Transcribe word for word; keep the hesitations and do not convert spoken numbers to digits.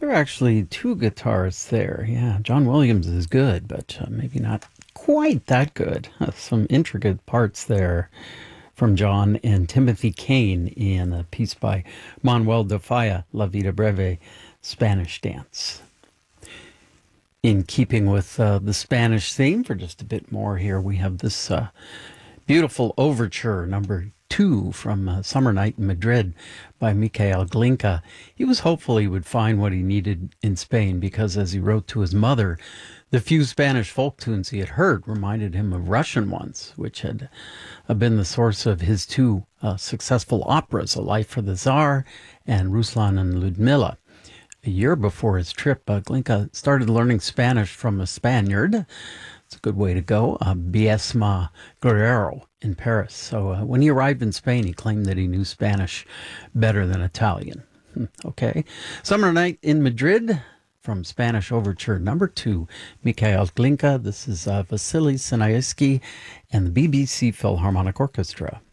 There are actually two guitars there. Yeah, John Williams is good, but uh, maybe not quite that good. Uh, some intricate parts there from John and Timothy Kane in a piece by Manuel de Falla, La Vida Breve, Spanish Dance. In keeping with uh, the Spanish theme, for just a bit more here, we have this uh, beautiful overture, number two, from uh, Summer Night in Madrid by Mikhail Glinka. He was hopeful he would find what he needed in Spain because, as he wrote to his mother, the few Spanish folk tunes he had heard reminded him of Russian ones, which had uh, been the source of his two uh, successful operas, A Life for the Tsar and Ruslan and Ludmilla. A year before his trip, uh, Glinka started learning Spanish from a Spaniard. It's a good way to go, uh, Biesma Guerrero in Paris. So uh, when he arrived in Spain, he claimed that he knew Spanish better than Italian. Okay. Summer Night in Madrid from Spanish Overture number two, Mikhail Glinka. This is uh, Vasily Sinaisky and the B B C Philharmonic Orchestra.